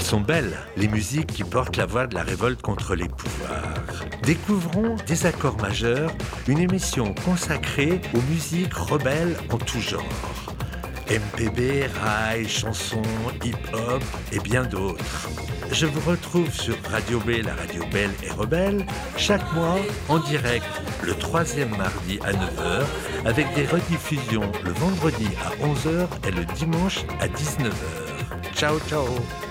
sont belles, les musiques qui portent la voix de la révolte contre les pouvoirs. Découvrons Désaccords majeurs, une émission consacrée aux musiques rebelles en tout genre. MPB, rail, chansons, hip-hop et bien d'autres. Je vous retrouve sur Radio B, la radio belle et rebelle, chaque mois en direct, le 3e mardi à 9h, avec des rediffusions le vendredi à 11h et le dimanche à 19h. Ciao, ciao!